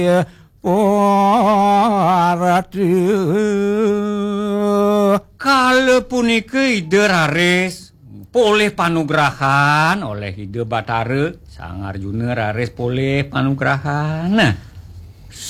Kalau puniki ide rares poleh panugrahan oleh ide Batara Sang Arjuna rares poleh panugrahan. Nah